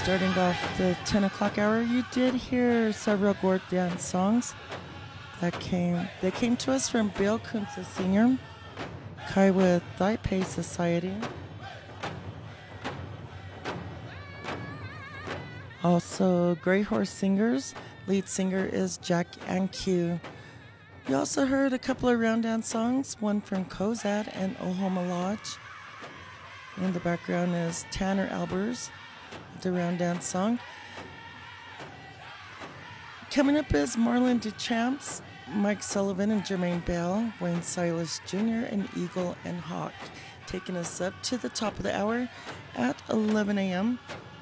Starting off the 10 o'clock hour, you did hear several Gord dance songs that came to us from Bill Kunze Sr., Kai with Taipei Society. Also, Grey Horse Singers. Lead singer is Jack Anque. You also heard a couple of round dance songs, one from Kozad and Ohoma Lodge. In the background is Tanner Albers, the round dance song. Coming up is Marlon Duchamps, Mike Sullivan and Jermaine Bell, Wayne Silas Jr., and Eagle and Hawk, taking us up to the top of the hour at 11 a.m.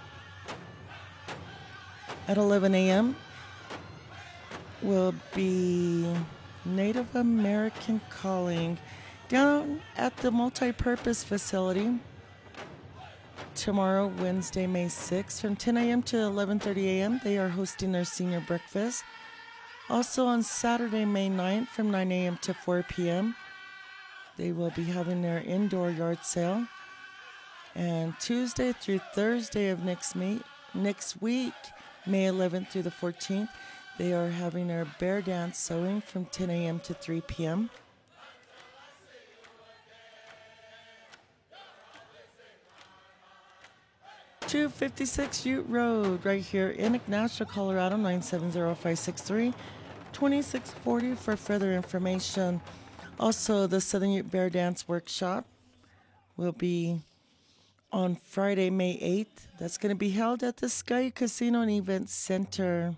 At 11 a.m. will be Native American Calling down at the multi-purpose facility tomorrow, Wednesday, May 6th, from 10 a.m. to 11:30 a.m. They are hosting their senior breakfast. Also on Saturday, May 9th, from 9 a.m. to 4 p.m., they will be having their indoor yard sale. And Tuesday through Thursday of next week, May 11th through the 14th, they are having their bear dance sewing from 10 a.m. to 3 p.m. .256 Ute Road, right here in Ignacio, Colorado, 970-563-2640 for further information. Also, the Southern Ute Bear Dance Workshop will be on Friday, May 8th. That's going to be held at the Sky Casino and Event Center,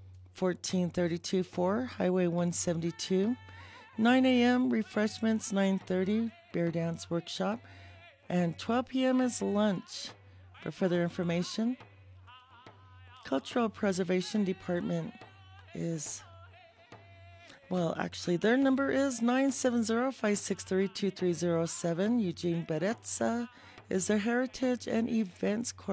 14324 Highway 172. 9 a.m. refreshments, 9:30 Bear Dance Workshop, and 12 p.m. is lunch. For further information, Cultural Preservation Department is, their number is 970-563-2307. Eugene Beretza is their Heritage and Events Coordinator.